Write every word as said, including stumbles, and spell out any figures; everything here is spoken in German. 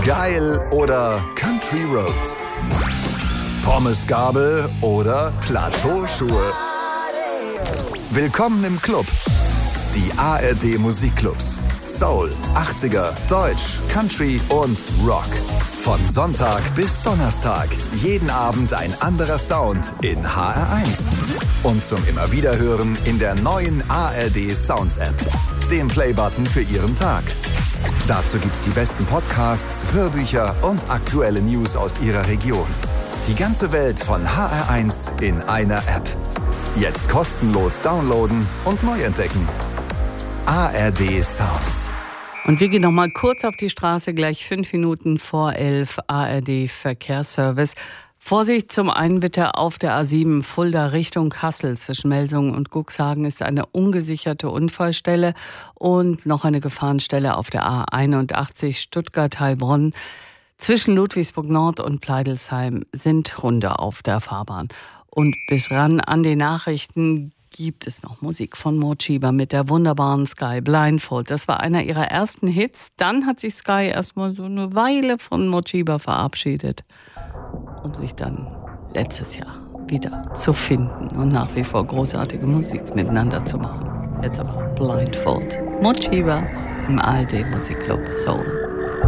Geil oder Country Roads? Pommesgabel oder Plateauschuhe? Willkommen im Club. Die A R D Musikclubs. Soul, achtziger, Deutsch, Country und Rock. Von Sonntag bis Donnerstag. Jeden Abend ein anderer Sound in H R eins. Und zum Immerwiederhören in der neuen A R D Sounds App. Dem Playbutton für Ihren Tag. Dazu gibt's die besten Podcasts, Hörbücher und aktuelle News aus Ihrer Region. Die ganze Welt von H R eins in einer App. Jetzt kostenlos downloaden und neu entdecken. A R D Sounds. Und wir gehen noch mal kurz auf die Straße, gleich fünf Minuten vor elf, A R D Verkehrsservice. Vorsicht, zum einen bitte auf der A sieben Fulda Richtung Kassel zwischen Melsungen und Cuxhagen ist eine ungesicherte Unfallstelle und noch eine Gefahrenstelle auf der A einundachtzig Stuttgart-Heilbronn. Zwischen Ludwigsburg Nord und Pleidelsheim sind Hunde auf der Fahrbahn. Und bis ran an die Nachrichten gibt es noch Musik von Morcheeba mit der wunderbaren Sky Blindfold. Das war einer ihrer ersten Hits. Dann hat sich Sky erstmal so eine Weile von Morcheeba verabschiedet, um sich dann letztes Jahr wieder zu finden und nach wie vor großartige Musik miteinander zu machen. Jetzt aber Blindfold. Morcheeba im A R D Musikclub Soul.